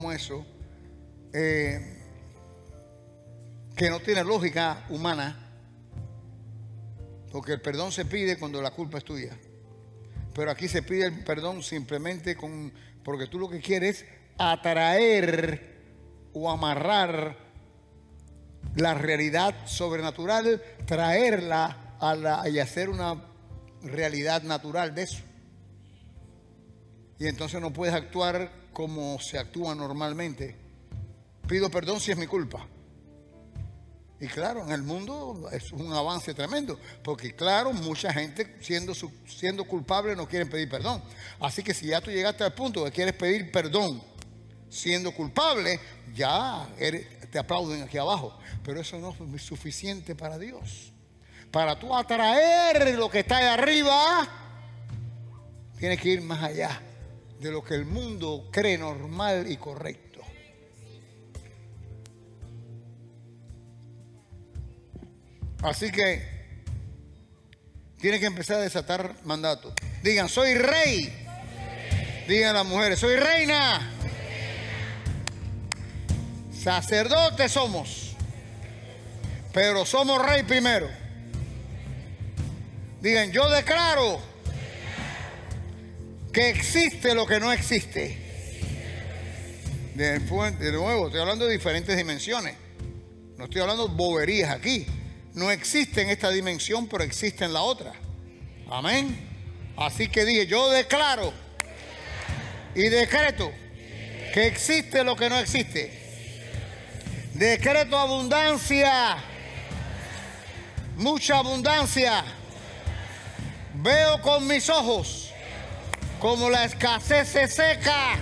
eso, que no tiene lógica humana, porque el perdón se pide cuando la culpa es tuya. Pero aquí se pide el perdón simplemente porque tú lo que quieres es atraer o amarrar la realidad sobrenatural, traerla y hacer una realidad natural de eso. Y entonces no puedes actuar como se actúa normalmente. Pido perdón si es mi culpa. Y claro, en el mundo es un avance tremendo, porque claro, mucha gente siendo culpable no quieren pedir perdón. Así que si ya tú llegaste al punto de que quieres pedir perdón siendo culpable, ya te aplauden aquí abajo. Pero eso no es suficiente para Dios. Para tú atraer lo que está ahí arriba, tienes que ir más allá de lo que el mundo cree normal y correcto. Así que tiene que empezar a desatar mandatos. Digan, soy rey. Digan las mujeres, soy reina. Sacerdotes somos, pero somos rey primero. Digan, yo declaro que existe lo que no existe. De nuevo, estoy hablando de diferentes dimensiones. No estoy hablando de boberías aquí. No existe en esta dimensión, pero existe en la otra. Amén. Así que dije, yo declaro y decreto que existe lo que no existe. Decreto abundancia, mucha abundancia. Veo con mis ojos como la escasez se seca.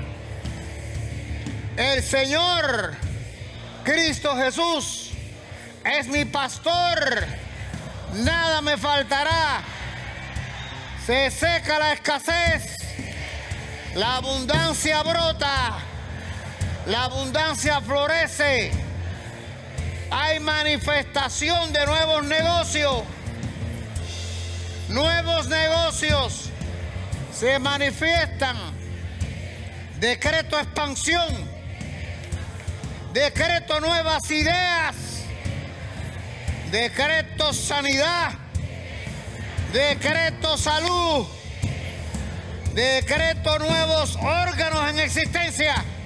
El Señor Cristo Jesús es mi pastor, nada me faltará. Se seca la escasez, la abundancia brota, la abundancia florece. Hay manifestación de nuevos negocios. Nuevos negocios se manifiestan. Decreto expansión. Decreto nuevas ideas. Decreto sanidad. Decreto salud. Decreto nuevos órganos en existencia.